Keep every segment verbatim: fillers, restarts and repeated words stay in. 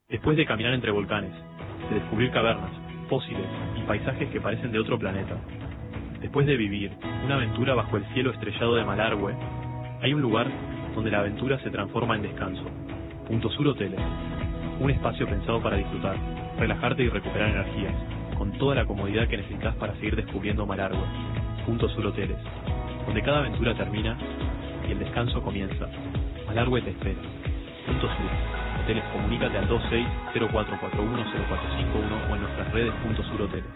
Después de caminar entre volcanes, de descubrir cavernas, fósiles y paisajes que parecen de otro planeta, después de vivir una aventura bajo el cielo estrellado de Malargüe, hay un lugar donde la aventura se transforma en descanso. Punto Sur Hoteles, un espacio pensado para disfrutar, relajarte y recuperar energías, con toda la comodidad que necesitas para seguir descubriendo Malargüe. Punto Sur Hoteles, donde cada aventura termina y el descanso comienza. Malargüe te espera. Punto Sur Hoteles, comunícate al dos seis cero cuatro cuatro uno cero cuatro cinco uno o en nuestras redes Punto Sur Hoteles.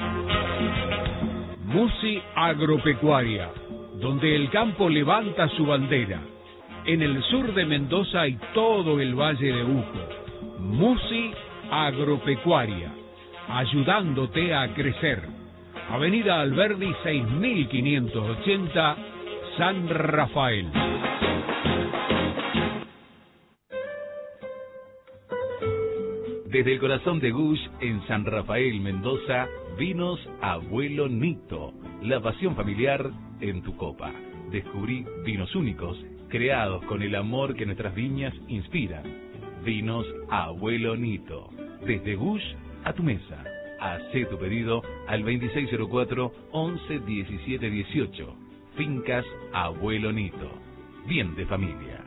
Musi Agropecuaria, donde el campo levanta su bandera. En el sur de Mendoza y todo el Valle de Uco. Musi Agropecuaria, ayudándote a crecer. Avenida Alberdi seis mil quinientos ochenta, San Rafael. Desde el corazón de Gush, en San Rafael, Mendoza, vinos Abuelo Nito. La pasión familiar en tu copa. Descubrí vinos únicos, creados con el amor que nuestras viñas inspiran. Vinos Abuelo Nito. Desde Gush a tu mesa. Hacé tu pedido al veintiséis cero cuatro, once diecisiete dieciocho. Fincas Abuelo Nito. Bien de familia.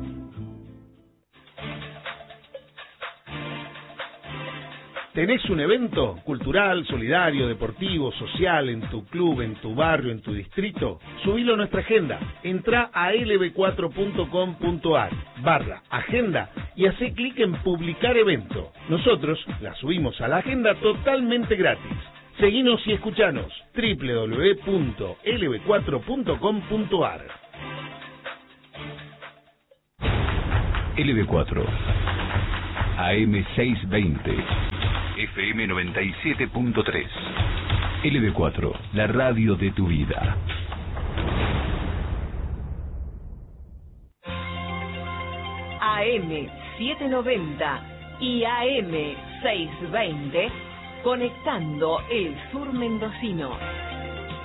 ¿Tenés un evento cultural, solidario, deportivo, social en tu club, en tu barrio, en tu distrito? Subilo a nuestra agenda. Entrá a l b cuatro punto com punto a r barra agenda y hacé clic en publicar evento. Nosotros la subimos a la agenda totalmente gratis. Seguinos y escuchanos. doble u doble u doble u punto l b cuatro punto com punto a r. L B cuatro A M seiscientos veinte F M noventa y siete punto tres. L B cuatro, la radio de tu vida. A M setecientos noventa y A M seiscientos veinte, conectando el sur mendocino.